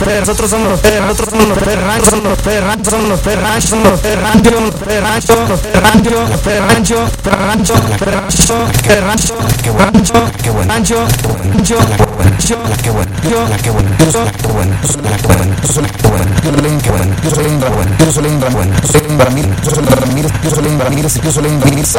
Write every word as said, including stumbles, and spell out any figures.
perros, nosotros somos los perros, nosotros somos los perranchos, somos los perranchos, somos los perranchos, somos los perranchos, los perranchos, los perranchos, los perranchos, perrancho, perrancho, perrancho, rancho, rancho, rancho, rancho, la que buena, la que buena, yo soy la que buena, yo soy la que buena, yo soy la que buena, yo soy la que buena, yo soy la buena, yo soy la buena, yo soy la Ramírez, yo soy la Ramírez, yo soy la Ramírez, yo soy la Ramírez,